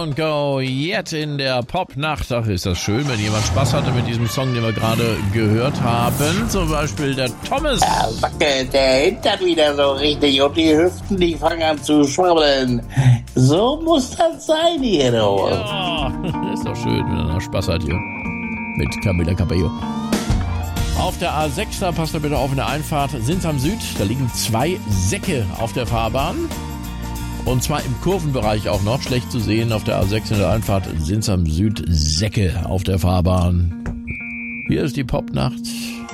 Don't Go Yet in der Popnacht. Ach, ist das schön, wenn jemand Spaß hatte mit diesem Song, den wir gerade gehört haben. Zum Beispiel der Thomas. Da wackelt der Hintern wieder so richtig und die Hüften, die fangen an zu schwabbeln. So muss das sein hier, du. Ja, ist doch schön, wenn er noch Spaß hat hier mit Camila Cabello. Auf der A6, da passt ihr bitte auf, in der Einfahrt Sinsheim Süd. Da liegen 2 Säcke auf der Fahrbahn. Und zwar im Kurvenbereich auch noch. Schlecht zu sehen auf der A6 in der Einfahrt Sinsheim Süd. Säcke auf der Fahrbahn. Hier ist die Popnacht.